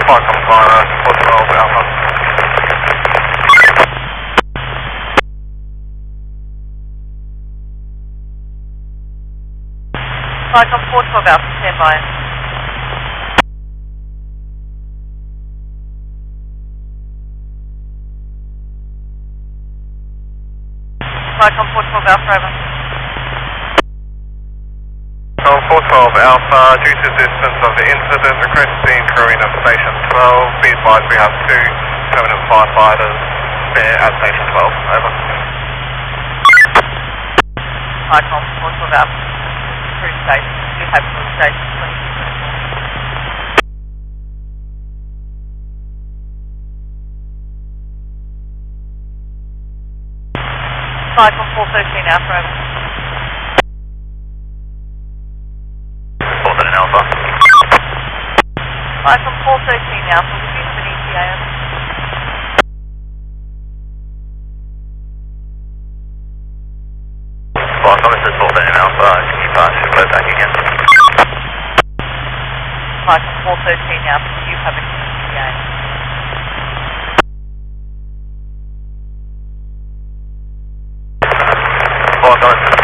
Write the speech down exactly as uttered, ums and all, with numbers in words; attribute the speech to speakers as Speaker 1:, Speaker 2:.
Speaker 1: Flight Controller, four twelve Alpha.
Speaker 2: Flight on four twelve Alpha, stand by. Flight on four twelve Alpha, over.
Speaker 1: On four twelve Alpha, due to the distance of the incident, requesting crewing of Station twelve. Be advised we have two permanent firefighters there at Station twelve. Over.
Speaker 2: Flight on four twelve Alpha, crew station. You have crew station twenty-two. Flight on four thirteen Alpha, over.
Speaker 1: four thirteen Alpha.
Speaker 2: Flight on four thirteen Alpha, with you for an E T A, over.
Speaker 1: Flight on, this is four thirteen Alpha, can you pass your flow back again?
Speaker 2: Flight on four thirteen Alpha, you have an E T A.
Speaker 1: Flight on, this is